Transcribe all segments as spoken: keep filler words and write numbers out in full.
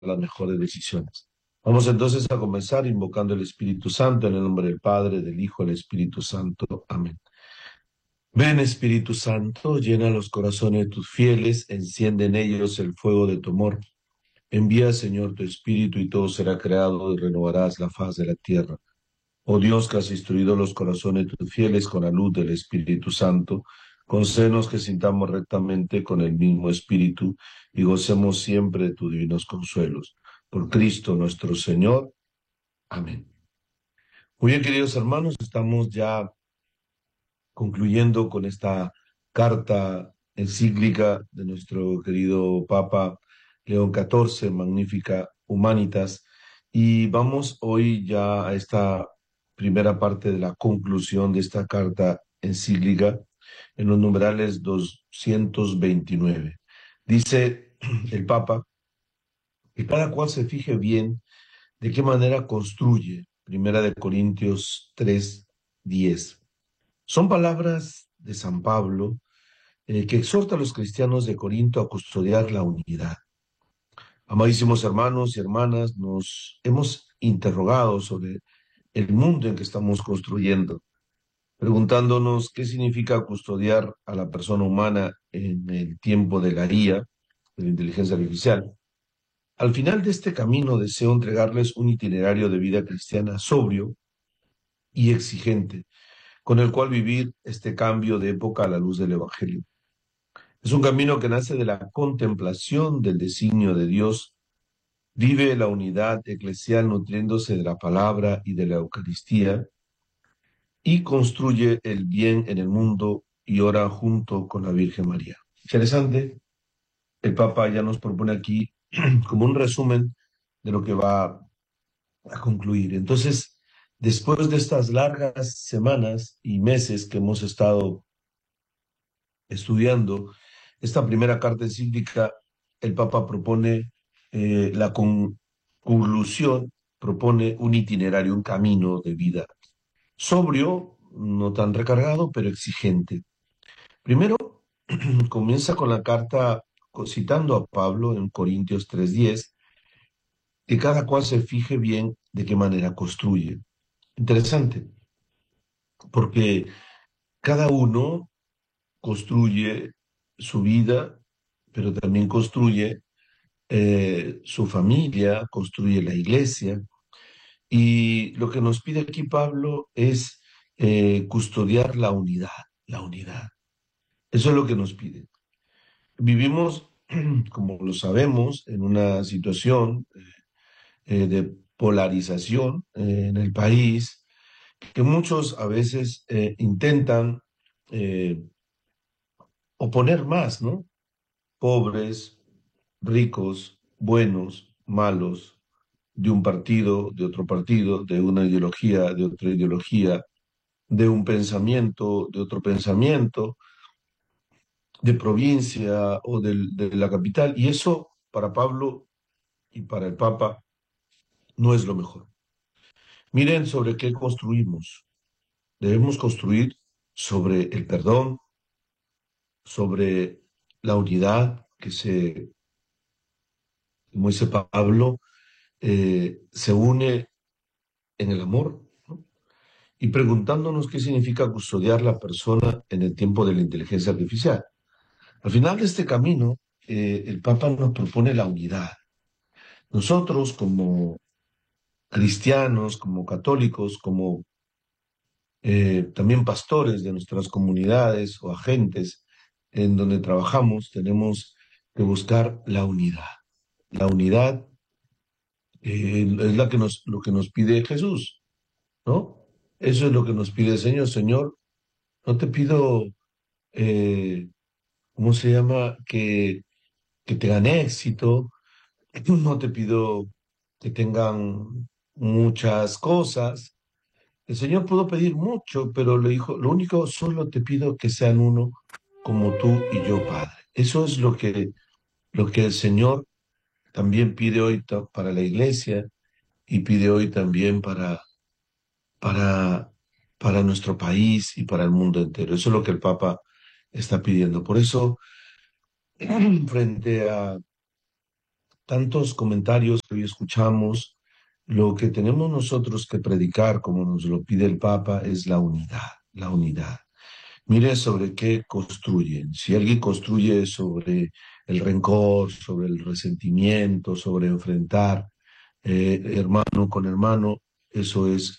las mejores decisiones. Vamos entonces a comenzar invocando el Espíritu Santo en el nombre del Padre, del Hijo, del Espíritu Santo. Amén. Ven, Espíritu Santo, llena los corazones de tus fieles, enciende en ellos el fuego de tu amor. Envía, Señor, tu Espíritu y todo será creado y renovarás la faz de la tierra. Oh Dios, que has instruido los corazones de tus fieles con la luz del Espíritu Santo, concédenos que sintamos rectamente con el mismo Espíritu y gocemos siempre de tus divinos consuelos. Por Cristo nuestro Señor. Amén. Muy bien, queridos hermanos, estamos ya concluyendo con esta carta encíclica de nuestro querido Papa León catorce, Magnificat Humanitas, y vamos hoy ya a esta primera parte de la conclusión de esta carta encíclica en los numerales doscientos veintinueve. Dice el Papa que cada cual se fije bien de qué manera construye. Primera de Corintios tres, diez. Son palabras de San Pablo eh, que exhorta a los cristianos de Corinto a custodiar la unidad. Amadísimos hermanos y hermanas, nos hemos interrogado sobre el mundo en que estamos construyendo, preguntándonos qué significa custodiar a la persona humana en el tiempo de la I A, de la inteligencia artificial. Al final de este camino deseo entregarles un itinerario de vida cristiana sobrio y exigente, con el cual vivir este cambio de época a la luz del Evangelio. Es un camino que nace de la contemplación del designio de Dios, vive la unidad eclesial nutriéndose de la palabra y de la Eucaristía y construye el bien en el mundo y ora junto con la Virgen María. Interesante, el Papa ya nos propone aquí como un resumen de lo que va a concluir. Entonces, después de estas largas semanas y meses que hemos estado estudiando esta primera carta encíclica, el Papa propone eh, la con conclusión, propone un itinerario, un camino de vida sobrio, no tan recargado, pero exigente. Primero, comienza con la carta citando a Pablo en Corintios tres diez, que cada cual se fije bien de qué manera construye. Interesante, porque cada uno construye su vida, pero también construye eh, su familia, construye la iglesia. Y lo que nos pide aquí Pablo es eh, custodiar la unidad, la unidad. Eso es lo que nos pide. Vivimos, como lo sabemos, en una situación eh, de polarización eh, en el país, que muchos a veces eh, intentan eh, oponer más, ¿no? Pobres, ricos, buenos, malos, de un partido, de otro partido, de una ideología, de otra ideología, de un pensamiento, de otro pensamiento, de provincia o del- de la capital. Y eso para Pablo y para el Papa no es lo mejor. Miren sobre qué construimos. Debemos construir sobre el perdón, sobre la unidad que se, como dice Pablo, eh, se une en el amor, ¿no? Y preguntándonos qué significa custodiar la persona en el tiempo de la inteligencia artificial. Al final de este camino, eh, el Papa nos propone la unidad. Nosotros como cristianos, como católicos, como eh, también pastores de nuestras comunidades o agentes en donde trabajamos, tenemos que buscar la unidad. La unidad eh, es la que nos, lo que nos pide Jesús, ¿no? Eso es lo que nos pide el Señor. Señor, no te pido, eh, ¿cómo se llama? Que, que tengan éxito, no te pido que tengan muchas cosas. El Señor pudo pedir mucho, pero le dijo, lo único, solo te pido que sean uno como tú y yo, Padre. Eso es lo que, lo que el Señor también pide hoy ta- para la iglesia y pide hoy también para, para, para nuestro país y para el mundo entero. Eso es lo que el Papa está pidiendo. Por eso, frente a tantos comentarios que hoy escuchamos, lo que tenemos nosotros que predicar, como nos lo pide el Papa, es la unidad, la unidad. Mire sobre qué construyen. Si alguien construye sobre el rencor, sobre el resentimiento, sobre enfrentar eh, hermano con hermano, eso es,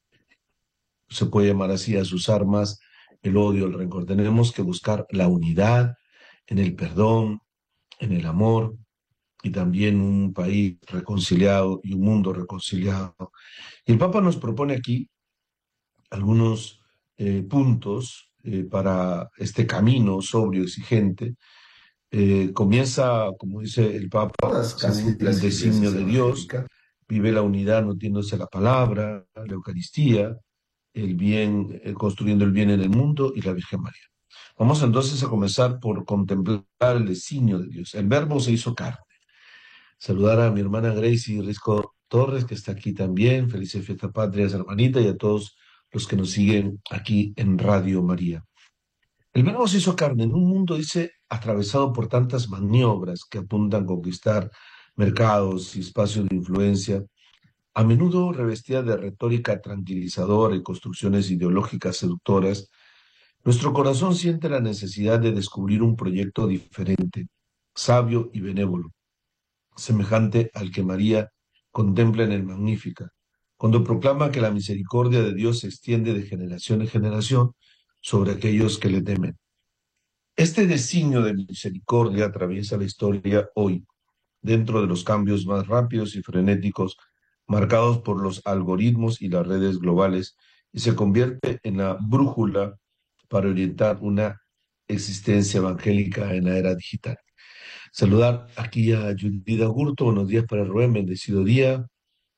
se puede llamar así, a sus armas, el odio, el rencor. Tenemos que buscar la unidad en el perdón, en el amor y también un país reconciliado y un mundo reconciliado. Y el Papa nos propone aquí algunos eh, puntos eh, para este camino sobrio, exigente. Eh, comienza, como dice el Papa, Todas casi según el las designio iglesias de Dios, evangélicas. vive la unidad nutriéndose la palabra, la Eucaristía, el bien, eh, construyendo el bien en el mundo y la Virgen María. Vamos entonces a comenzar por contemplar el designio de Dios. El Verbo se hizo carne. Saludar a mi hermana Gracie Risco Torres, que está aquí también. Felices Fiestas Patrias, hermanita, y a todos los que nos siguen aquí en Radio María. El Verbo se hizo carne en un mundo, dice, atravesado por tantas maniobras que apuntan a conquistar mercados y espacios de influencia, a menudo revestida de retórica tranquilizadora y construcciones ideológicas seductoras. Nuestro corazón siente la necesidad de descubrir un proyecto diferente, sabio y benévolo, semejante al que María contempla en el Magnífica, cuando proclama que la misericordia de Dios se extiende de generación en generación sobre aquellos que le temen. Este designio de misericordia atraviesa la historia hoy, dentro de los cambios más rápidos y frenéticos marcados por los algoritmos y las redes globales, y se convierte en la brújula para orientar una existencia evangélica en la era digital. Saludar aquí a Judith Agurto. Buenos días para Rubén, bendecido día.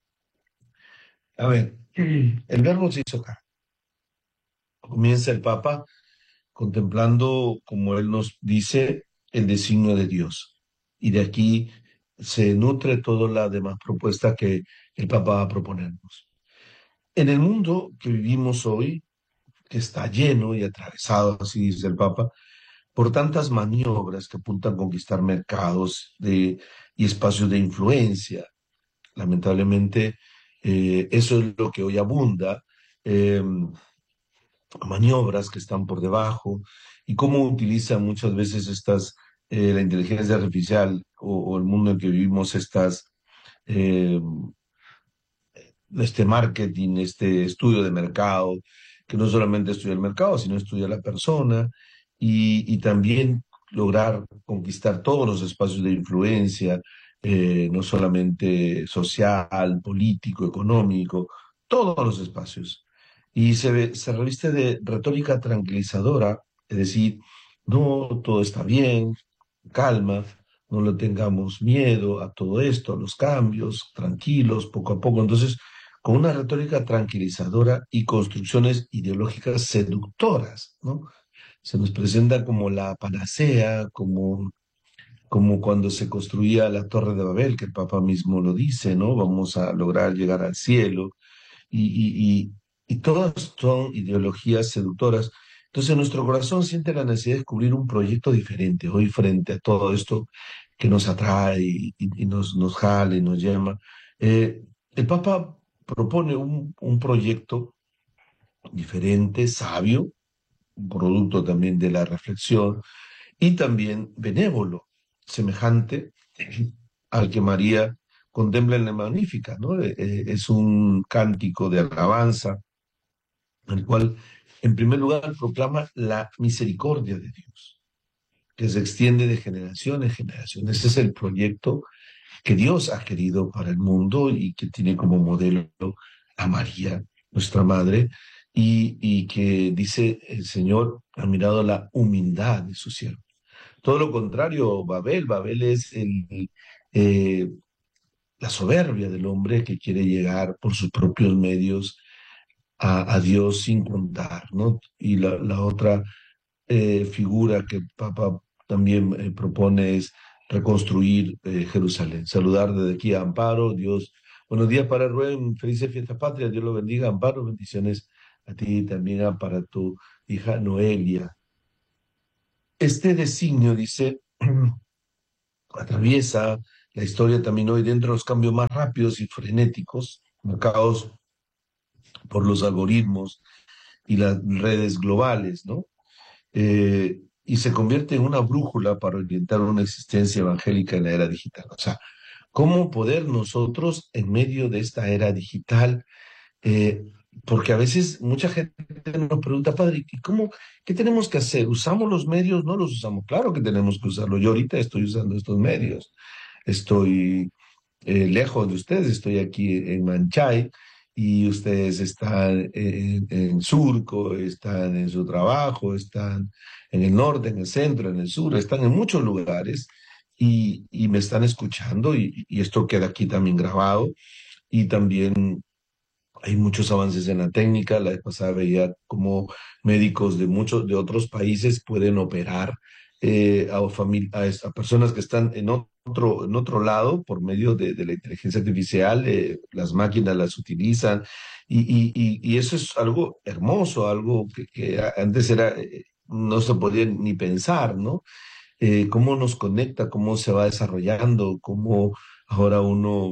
A ver, el verbo se hizo carne. Comienza el Papa contemplando, como él nos dice, el designio de Dios. Y de aquí se nutre toda la demás propuesta que el Papa va a proponernos. En el mundo que vivimos hoy, que está lleno y atravesado, así dice el Papa, por tantas maniobras que apuntan a conquistar mercados de, y espacios de influencia. Lamentablemente, eh, eso es lo que hoy abunda. Eh, Maniobras que están por debajo y cómo utilizan muchas veces estas, eh, la inteligencia artificial o, o, el mundo en que vivimos estas, eh, este marketing, este estudio de mercado, que no solamente estudia el mercado, sino estudia a la persona y, y también lograr conquistar todos los espacios de influencia, eh, no solamente social, político, económico, todos los espacios. Y se, ve- se reviste de retórica tranquilizadora, es decir, no, todo está bien, calma, no le tengamos miedo a todo esto, a los cambios, tranquilos, poco a poco. Entonces, con una retórica tranquilizadora y construcciones ideológicas seductoras, ¿no? Se nos presenta como la panacea, como, como cuando se construía la Torre de Babel, que el Papa mismo lo dice, ¿no? Vamos a lograr llegar al cielo, y, y, y, y todas son ideologías seductoras. Entonces nuestro corazón siente la necesidad de descubrir un proyecto diferente hoy frente a todo esto que nos atrae y, y nos, nos jala y nos llama. Eh, el Papa propone un, un proyecto diferente, sabio, un producto también de la reflexión y también benévolo, semejante al que María contempla en la Magnífica, ¿no? Eh, eh, es un cántico de alabanza, el cual, en primer lugar, proclama la misericordia de Dios, que se extiende de generación en generación. Ese es el proyecto que Dios ha querido para el mundo y que tiene como modelo a María, nuestra madre, y, y que dice el Señor ha mirado la humildad de su siervo. Todo lo contrario, Babel, Babel es el, eh, la soberbia del hombre que quiere llegar por sus propios medios a, a Dios sin contar, ¿no? Y la, la otra eh, figura que el Papa también eh, propone es reconstruir eh, Jerusalén. Saludar desde aquí a Amparo, Dios. Buenos días para Rubén, felices fiestas patrias, Dios lo bendiga, Amparo, bendiciones a ti y también a, para tu hija Noelia. Este designio, dice, atraviesa la historia también hoy dentro de los cambios más rápidos y frenéticos, marcados por los algoritmos y las redes globales, ¿no? Eh, y se convierte en una brújula para orientar una existencia evangélica en la era digital. O sea, ¿cómo poder nosotros, en medio de esta era digital, eh, porque a veces mucha gente nos pregunta, padre, ¿y cómo, qué tenemos que hacer? ¿Usamos los medios? No los usamos. Claro que tenemos que usarlo. Yo ahorita estoy usando estos medios. Estoy eh, lejos de ustedes, estoy aquí en Manchay y ustedes están en, en Surco, están en su trabajo, están en el norte, en el centro, en el sur, están en muchos lugares y, y me están escuchando y, y esto queda aquí también grabado y también hay muchos avances en la técnica. La vez pasada veía cómo médicos de muchos de otros países pueden operar eh, a, famili- a, es- a personas que están en otro, en otro lado por medio de, de la inteligencia artificial. Eh, las máquinas las utilizan y, y- y- y eso es algo hermoso, algo que, que a- antes era, eh, no se podía ni pensar, ¿no? Eh, cómo nos conecta, cómo se va desarrollando, cómo ahora uno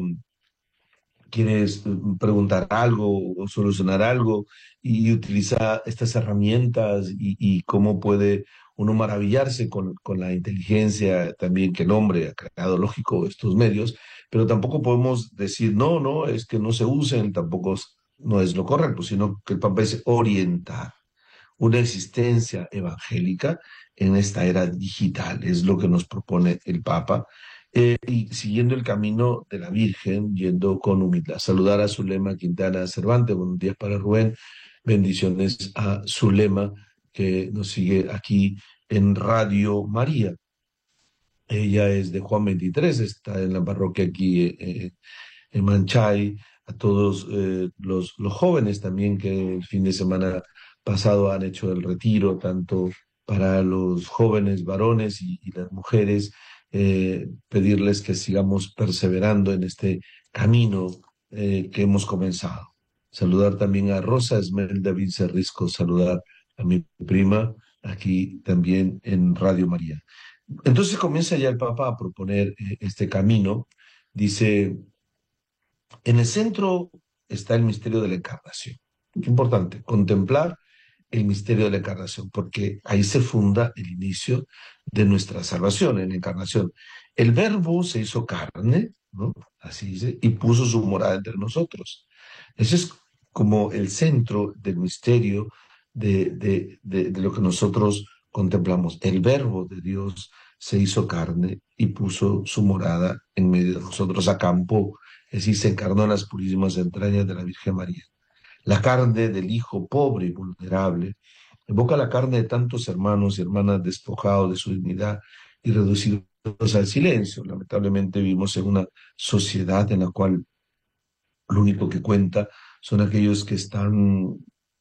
quieres eh, preguntar algo o solucionar algo y utiliza estas herramientas y, y cómo puede uno maravillarse con, con la inteligencia también que el hombre ha creado, lógico, estos medios, pero tampoco podemos decir, no, no, es que no se usen, tampoco es- no es lo correcto, sino que el papel es orientar una existencia evangélica en esta era digital, es lo que nos propone el Papa, eh, y siguiendo el camino de la Virgen, yendo con humildad. Saludar a Zulema Quintana Cervantes, buenos días para Rubén, bendiciones a Zulema, que nos sigue aquí en Radio María. Ella es de Juan veintitrés, está en la parroquia aquí eh, en Manchay, a todos eh, los, los jóvenes también que el fin de semana pasado han hecho el retiro, tanto para los jóvenes varones y, y las mujeres, eh, pedirles que sigamos perseverando en este camino eh, que hemos comenzado. Saludar también a Rosa Esmeralda Risco, saludar a mi prima aquí también en Radio María. Entonces comienza ya el Papa a proponer eh, este camino. Dice, en el centro está el misterio de la encarnación. Qué importante, contemplar el misterio de la encarnación, porque ahí se funda el inicio de nuestra salvación, en la encarnación. El verbo se hizo carne, ¿no? Así dice, y puso su morada entre nosotros. Ese es como el centro del misterio de, de, de, de lo que nosotros contemplamos. El verbo de Dios se hizo carne y puso su morada en medio de nosotros, acampó, es decir, se encarnó en las purísimas entrañas de la Virgen María. La carne del hijo pobre y vulnerable evoca la carne de tantos hermanos y hermanas despojados de su dignidad y reducidos al silencio. Lamentablemente vivimos en una sociedad en la cual lo único que cuenta son aquellos que están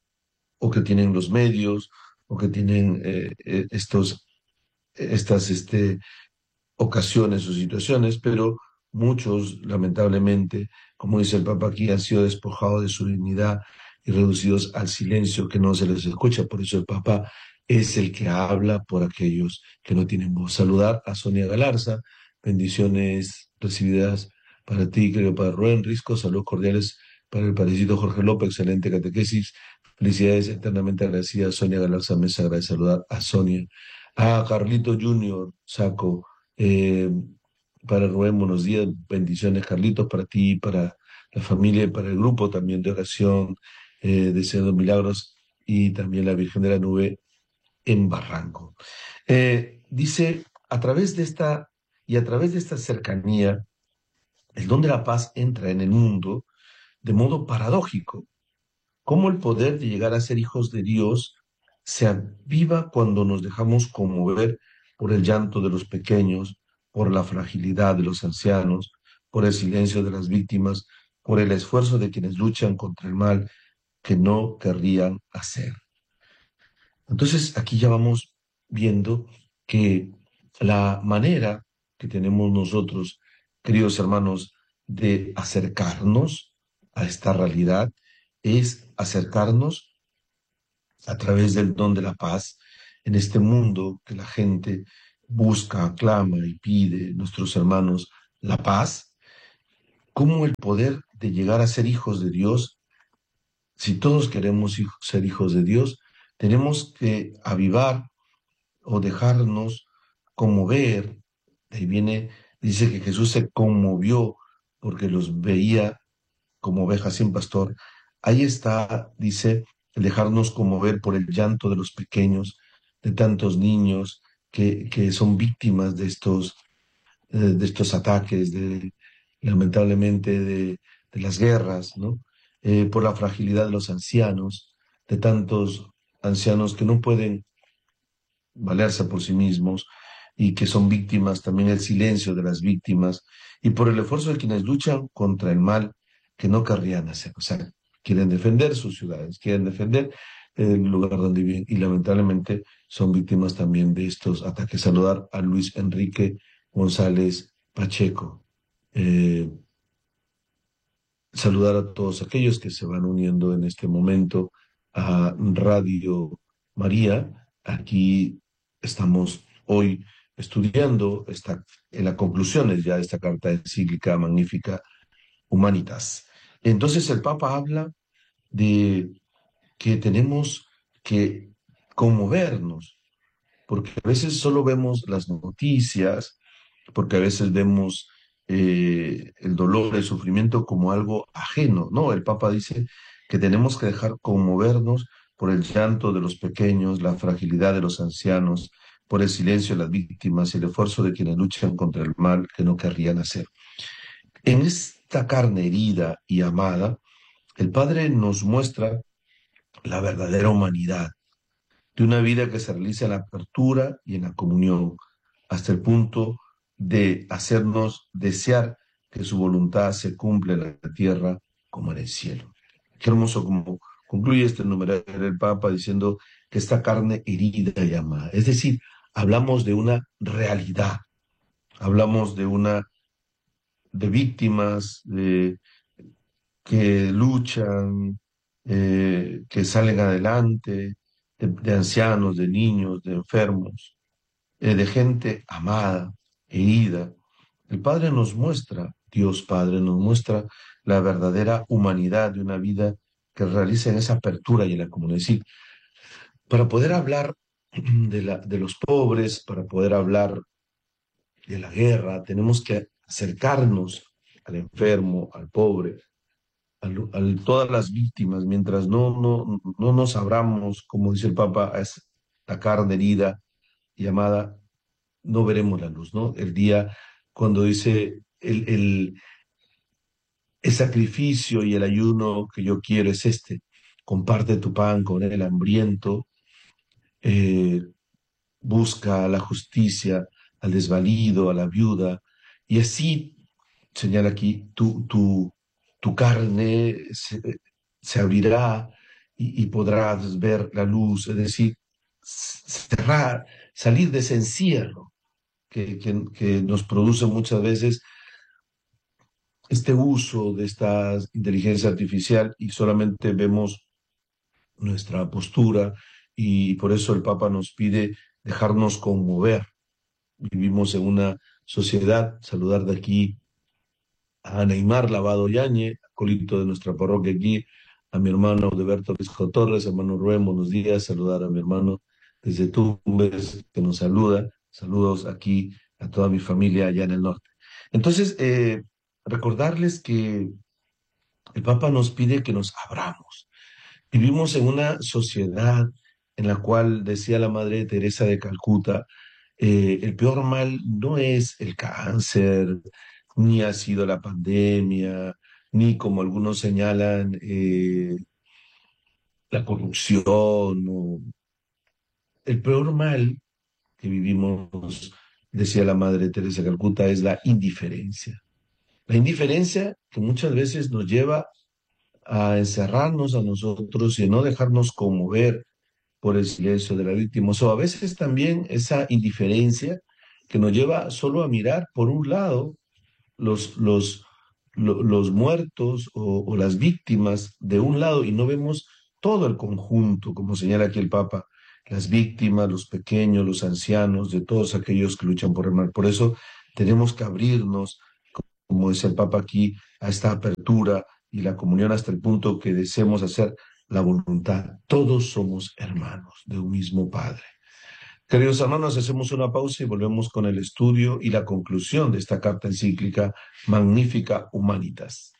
o que tienen los medios o que tienen eh, eh, estos, estas este, ocasiones o situaciones, pero muchos, lamentablemente, como dice el Papa aquí, han sido despojados de su dignidad y reducidos al silencio que no se les escucha. Por eso el Papa es el que habla por aquellos que no tienen voz. Saludar a Sonia Galarza, bendiciones recibidas para ti, querido Padre Rubén Risco, saludos cordiales para el Padrecito Jorge López, excelente catequesis. Felicidades eternamente agradecidas, Sonia Galarza Mesa, agradece saludar a Sonia. A Carlito Junior Saco, eh, para Rubén, buenos días, bendiciones, Carlitos, para ti, para la familia y para el grupo también de oración, eh, deseando milagros y también la Virgen de la Nube en Barranco. Eh, dice, a través de esta y a través de esta cercanía, el don de la paz entra en el mundo de modo paradójico. Cómo el poder de llegar a ser hijos de Dios se aviva cuando nos dejamos conmover por el llanto de los pequeños, por la fragilidad de los ancianos, por el silencio de las víctimas, por el esfuerzo de quienes luchan contra el mal que no querrían hacer. Entonces, aquí ya vamos viendo que la manera que tenemos nosotros, queridos hermanos, de acercarnos a esta realidad es acercarnos a través del don de la paz en este mundo que la gente busca, aclama y pide, nuestros hermanos la paz, cómo el poder de llegar a ser hijos de Dios, si todos queremos hij- ser hijos de Dios, tenemos que avivar o dejarnos conmover. De ahí viene, dice que Jesús se conmovió porque los veía como ovejas sin pastor. Ahí está, dice, el dejarnos conmover por el llanto de los pequeños, de tantos niños que, que son víctimas de estos, eh, de estos ataques, de, lamentablemente de, de las guerras, ¿no? Eh, por la fragilidad de los ancianos, de tantos ancianos que no pueden valerse por sí mismos y que son víctimas, también el silencio de las víctimas y por el esfuerzo de quienes luchan contra el mal que no querrían hacer. O sea, quieren defender sus ciudades, quieren defender el lugar donde viven y lamentablemente son víctimas también de estos ataques. Saludar a Luis Enrique González Pacheco. Eh, Saludar a todos aquellos que se van uniendo en este momento a Radio María. Aquí estamos hoy estudiando esta, en las conclusiones ya de esta carta encíclica magnífica Humanitas. Entonces el Papa habla de que tenemos que conmovernos, porque a veces solo vemos las noticias, porque a veces vemos eh, el dolor, el sufrimiento como algo ajeno, ¿no? El Papa dice que tenemos que dejar conmovernos por el llanto de los pequeños, la fragilidad de los ancianos, por el silencio de las víctimas y el esfuerzo de quienes luchan contra el mal que no querrían hacer. En esta carne herida y amada, el Padre nos muestra la verdadera humanidad de una vida que se realiza en la apertura y en la comunión, hasta el punto de hacernos desear que su voluntad se cumpla en la tierra como en el cielo. Qué hermoso como concluye este numeral del Papa diciendo que esta carne herida y amada, es decir, hablamos de una realidad, hablamos de una de víctimas, de que luchan, eh, que salen adelante, de, de ancianos, de niños, de enfermos, eh, de gente amada, herida. El Padre nos muestra, Dios Padre nos muestra la verdadera humanidad de una vida que realiza en esa apertura y en la comunidad. Es decir, para poder hablar de, la, de los pobres, para poder hablar de la guerra, tenemos que acercarnos al enfermo, al pobre, a, a todas las víctimas, mientras no, no, no nos abramos, como dice el Papa, a esta carne herida llamada, no veremos la luz, ¿no? El día cuando dice el, el, el sacrificio y el ayuno que yo quiero es este, comparte tu pan con el hambriento, eh, busca la justicia al desvalido, a la viuda, y así, señala aquí, tu, tu, tu carne se, se abrirá y, y podrás ver la luz, es decir, cerrar, salir de ese encierro que, que, que nos produce muchas veces este uso de esta inteligencia artificial y solamente vemos nuestra postura y por eso el Papa nos pide dejarnos conmover. Vivimos en una sociedad, saludar de aquí a Neymar Lavado Yañe, colito de nuestra parroquia aquí, a mi hermano Audeberto Risco Torres, hermano Rubén, buenos días, saludar a mi hermano desde Tumbes, que nos saluda, saludos aquí a toda mi familia allá en el norte. Entonces, eh, recordarles que el Papa nos pide que nos abramos. Vivimos en una sociedad en la cual, decía la Madre Teresa de Calcuta, eh, el peor mal no es el cáncer, ni ha sido la pandemia, ni como algunos señalan, eh, la corrupción. O... El peor mal que vivimos, decía la Madre Teresa de Calcuta, es la indiferencia. La indiferencia que muchas veces nos lleva a encerrarnos a nosotros y a no dejarnos conmover por el silencio de la víctima. O a veces también esa indiferencia que nos lleva solo a mirar por un lado los, los, lo- los muertos o, o las víctimas de un lado y no vemos todo el conjunto, como señala aquí el Papa, las víctimas, los pequeños, los ancianos, de todos aquellos que luchan por el mal. Por eso tenemos que abrirnos como dice el Papa aquí, a esta apertura y la comunión hasta el punto que deseemos hacer la voluntad. Todos somos hermanos de un mismo Padre. Queridos hermanos, hacemos una pausa y volvemos con el estudio y la conclusión de esta carta encíclica Magnificat Humanitas.